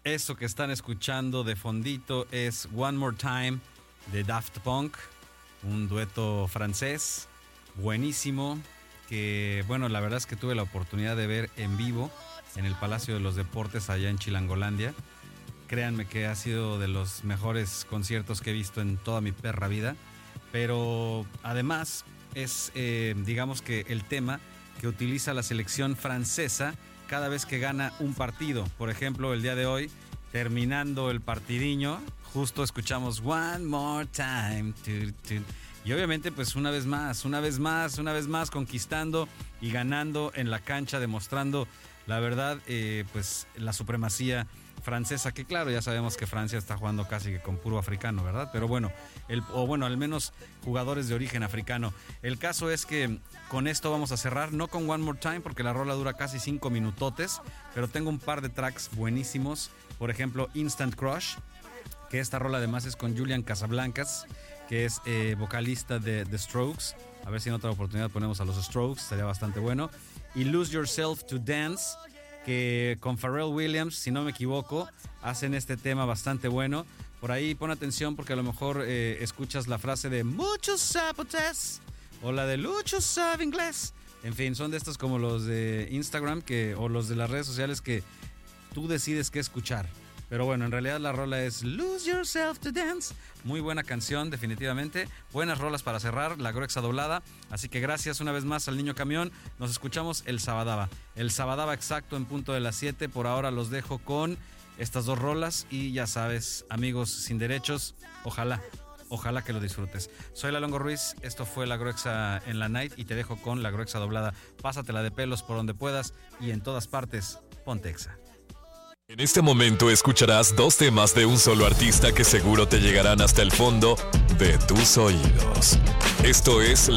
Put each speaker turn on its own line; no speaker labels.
Eso que están escuchando de fondito es One More Time de Daft Punk, un dueto francés buenísimo que, bueno, la verdad es que tuve la oportunidad de ver en vivo en el Palacio de los Deportes allá en Chilangolandia. Créanme que ha sido de los mejores conciertos que he visto en toda mi perra vida, pero además es, digamos que el tema que utiliza la selección francesa cada vez que gana un partido. Por ejemplo, el día de hoy, terminando el partidiño, justo escuchamos One More Time. Y obviamente, pues una vez más, conquistando y ganando en la cancha, demostrando la verdad, pues la supremacía francesa, que claro, ya sabemos que Francia está jugando casi que con puro africano, ¿verdad? Pero bueno, al menos jugadores de origen africano. El caso es que con esto vamos a cerrar, no con One More Time, porque la rola dura casi 5 minutotes, pero tengo un par de tracks buenísimos. Por ejemplo, Instant Crush, que esta rola además es con Julian Casablancas, que es vocalista de The Strokes. A ver si en otra oportunidad ponemos a los Strokes, sería bastante bueno. Y Lose Yourself to Dance, que con Pharrell Williams, si no me equivoco, hacen este tema bastante bueno. Por ahí pon atención porque a lo mejor escuchas la frase de muchos sabotes o la de Lucho sabe inglés. En fin, son de estos como los de Instagram o los de las redes sociales que tú decides qué escuchar. Pero bueno, en realidad la rola es Lose Yourself to Dance. Muy buena canción, definitivamente. Buenas rolas para cerrar, la gruesa doblada. Así que gracias una vez más al Niño Camión. Nos escuchamos el Sabadaba. El Sabadaba exacto en punto de las 7. Por ahora los dejo con estas dos rolas. Y ya sabes, amigos sin derechos, ojalá que lo disfrutes. Soy La Longo Ruiz, esto fue La Gruesa en la Night y te dejo con la gruesa doblada. Pásatela de pelos por donde puedas y en todas partes, ponte Exa.
En este momento escucharás dos temas de un solo artista que seguro te llegarán hasta el fondo de tus oídos. Esto es